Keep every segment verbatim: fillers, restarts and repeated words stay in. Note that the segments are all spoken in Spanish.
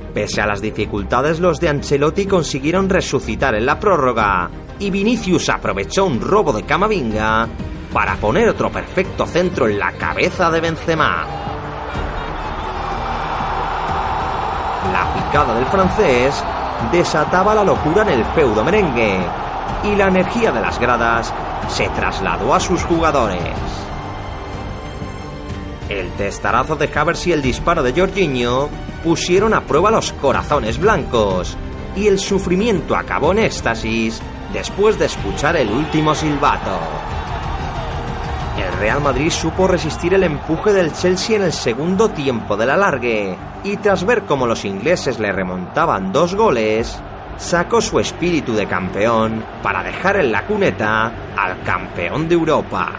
Pese a las dificultades, los de Ancelotti consiguieron resucitar en la prórroga y Vinicius aprovechó un robo de Camavinga para poner otro perfecto centro en la cabeza de Benzema. La picada del francés desataba la locura en el feudo merengue y la energía de las gradas se trasladó a sus jugadores. El testarazo de Havertz y el disparo de Jorginho pusieron a prueba los corazones blancos y el sufrimiento acabó en éxtasis después de escuchar el último silbato. El Real Madrid supo resistir el empuje del Chelsea en el segundo tiempo del alargue y tras ver cómo los ingleses le remontaban dos goles, sacó su espíritu de campeón para dejar en la cuneta al campeón de Europa.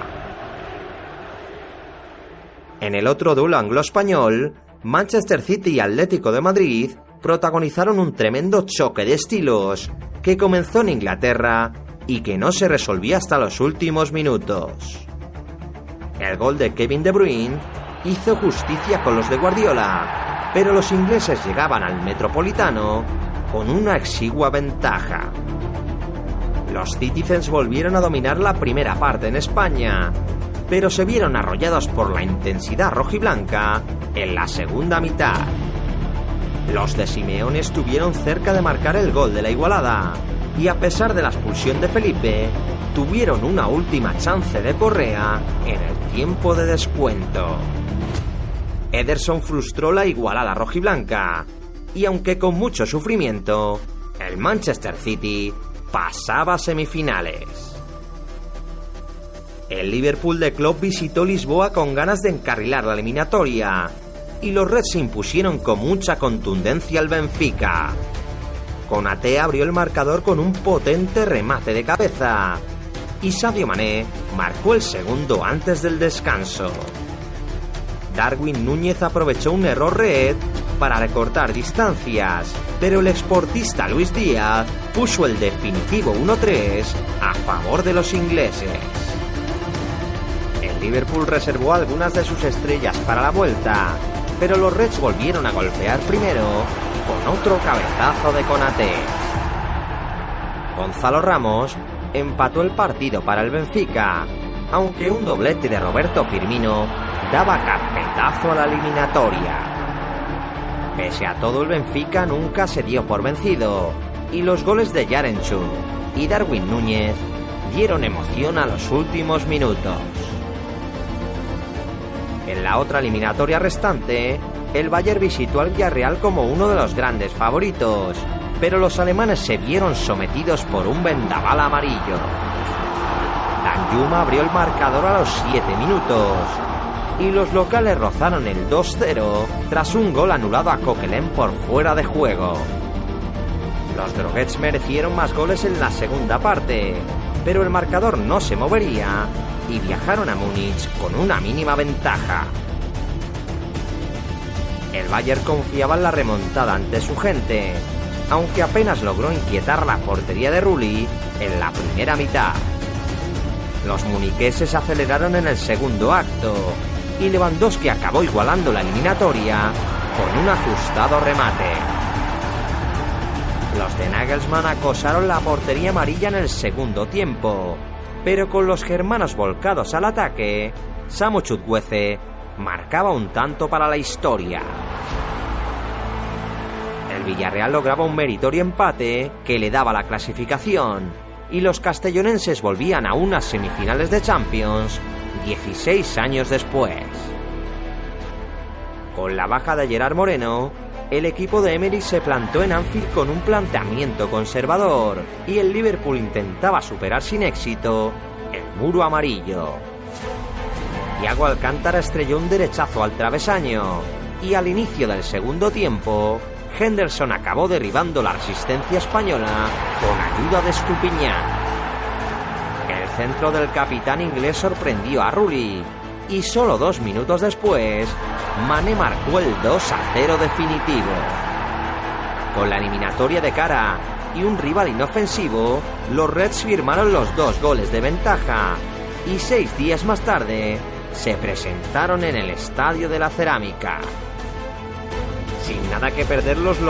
En el otro duelo anglo-español, Manchester City y Atlético de Madrid protagonizaron un tremendo choque de estilos que comenzó en Inglaterra y que no se resolvía hasta los últimos minutos. El gol de Kevin De Bruyne hizo justicia con los de Guardiola, pero los ingleses llegaban al Metropolitano con una exigua ventaja. Los Citizens volvieron a dominar la primera parte en España, pero se vieron arrollados por la intensidad rojiblanca en la segunda mitad. Los de Simeone estuvieron cerca de marcar el gol de la igualada y a pesar de la expulsión de Felipe, tuvieron una última chance de Correa en el tiempo de descuento. Ederson frustró la igualada rojiblanca y aunque con mucho sufrimiento, el Manchester City pasaba a semifinales. El Liverpool de Klopp visitó Lisboa con ganas de encarrilar la eliminatoria y los Reds se impusieron con mucha contundencia al Benfica. Konaté abrió el marcador con un potente remate de cabeza y Sadio Mané marcó el segundo antes del descanso. Darwin Núñez aprovechó un error red para recortar distancias, pero el exportista Luis Díaz puso el definitivo uno tres a favor de los ingleses. El Liverpool reservó algunas de sus estrellas para la vuelta, pero los Reds volvieron a golpear primero con otro cabezazo de Konaté. Gonzalo Ramos empató el partido para el Benfica, aunque un doblete de Roberto Firmino daba carpetazo a la eliminatoria. Pese a todo, el Benfica nunca se dio por vencido y los goles de Yaremchuk y Darwin Núñez dieron emoción a los últimos minutos. En la otra eliminatoria restante, el Bayern visitó al Villarreal como uno de los grandes favoritos, pero los alemanes se vieron sometidos por un vendaval amarillo. Danjuma abrió el marcador a los siete minutos y los locales rozaron el dos cero tras un gol anulado a Coquelin por fuera de juego. Los Droguets merecieron más goles en la segunda parte, pero el marcador no se movería y viajaron a Múnich con una mínima ventaja. El Bayern confiaba en la remontada ante su gente, aunque apenas logró inquietar la portería de Rulli en la primera mitad. Los muniqueses aceleraron en el segundo acto y Lewandowski acabó igualando la eliminatoria con un ajustado remate. Los de Nagelsmann acosaron la portería amarilla en el segundo tiempo, pero con los germanos volcados al ataque, Samu Chukwueze marcaba un tanto para la historia. El Villarreal lograba un meritorio empate que le daba la clasificación y los castellonenses volvían a unas semifinales de Champions dieciséis años después. Con la baja de Gerard Moreno, el equipo de Emery se plantó en Anfield con un planteamiento conservador y el Liverpool intentaba superar sin éxito el muro amarillo. Thiago Alcántara estrelló un derechazo al travesaño y al inicio del segundo tiempo, Henderson acabó derribando la resistencia española con ayuda de Estupiñán. El centro del capitán inglés sorprendió a Rulli y solo dos minutos después, Mané marcó el dos a cero definitivo. Con la eliminatoria de cara y un rival inofensivo, los Reds firmaron los dos goles de ventaja y seis días más tarde se presentaron en el Estadio de la Cerámica. Sin nada que perder, los